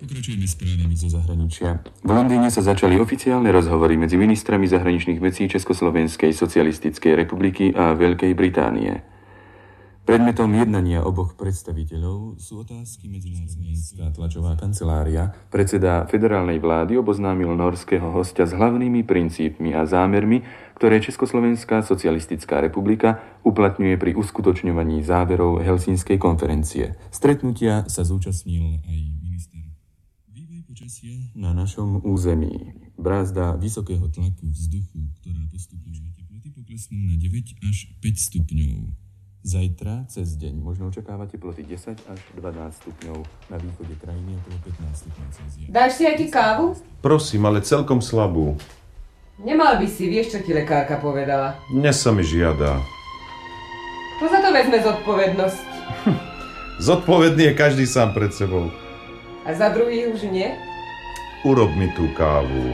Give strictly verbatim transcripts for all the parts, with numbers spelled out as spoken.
Pokračujeme správami zo zahraničia. V Londýne sa začali oficiálne rozhovory medzi ministrami zahraničných vecí Československej socialistickej republiky a Veľkej Británie. Predmetom jednania oboch predstaviteľov sú otázky medzinárodnej. Tlačová kancelária, predseda federálnej vlády oboznámil norského hostia s hlavnými princípmi a zámermi, ktoré Československá socialistická republika uplatňuje pri uskutočňovaní záverov Helsinskej konferencie. Stretnutia sa zúčastnil aj minister. Vývoj počasia na našom území. Brázda vysokého tlaku vzduchu, ktorá postupuje, teploty poklesnú na deväť až päť stupňov. Zajtra cez deň možno očakávať teploty desať až dvanásť stupňov, na východe krajiny okolo pätnásť stupňov Celzia. Dáš si aj ty kávu? Prosím, ale celkom slabú. Nemal by si, vieš, čo ti lekárka povedala. Dnes sa mi žiada. Kto za to vezme zodpovednosť? Zodpovedný je každý sám pred sebou. A za druhý už nie? Urob mi tú kávu.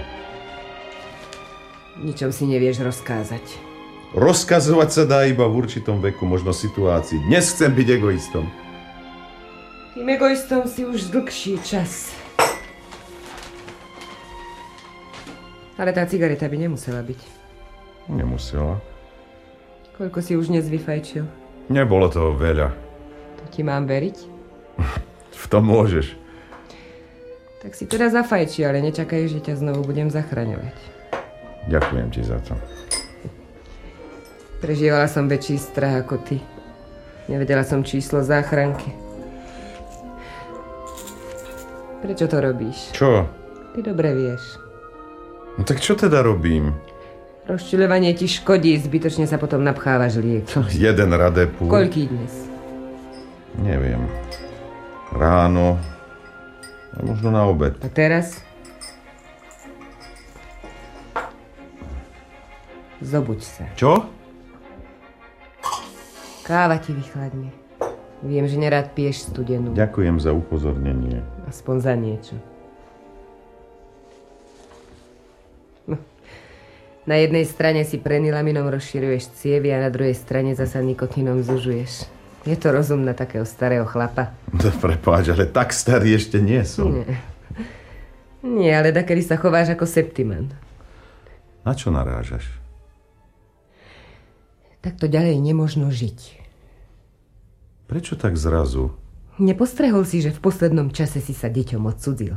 Ničom si nevieš rozkázať. Rozkazovať sa dá iba v určitom veku, možno situácii. Dnes chcem byť egoistom. Tým egoistom si už dlhší čas. Ale tá cigareta by nemusela byť. Nemusela. Koľko si už dnes vyfajčil? Nebolo toho veľa. To ti mám veriť? V tom môžeš. Tak si teda zafajči, ale nečakaj, že ťa znovu budem zachraňovať. Ďakujem ti za to. Prežívala som väčší strach ako ty. Nevedela som číslo záchranky. Prečo to robíš? Čo? Ty dobre vieš. No tak čo teda robím? Rozčuľovanie ti škodí, zbytočne sa potom napchávaš lieky. Jeden radepú. Koľký dnes? Neviem. Ráno. A možno na obed. A teraz? Zobuď sa. Čo? Káva ti vychladne. Viem, že nerád piješ studenú. Ďakujem za upozornenie. Aspoň za niečo. No. Na jednej strane si prenylaminom rozširuješ cievy a na druhej strane zasa nikotínom zužuješ. Je to rozum na takého starého chlapa? To prepáč, ale tak starý ešte nie som. Nie. Nie, ale dakedy sa chováš ako Septiman. Na čo narážaš? Takto ďalej nemožno žiť. Prečo tak zrazu? Nepostrehol si, že v poslednom čase si sa deťom odcudzil?